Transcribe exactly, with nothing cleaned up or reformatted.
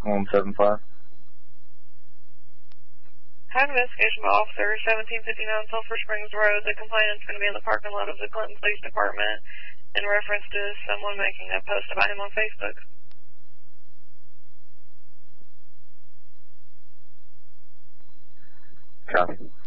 one seven five. Have investigation by officer seventeen fifty-nine Sulphur Springs Road. The complainant's going to be in the parking lot of the Clinton Police Department in reference to someone making a post about him on Facebook. Copy.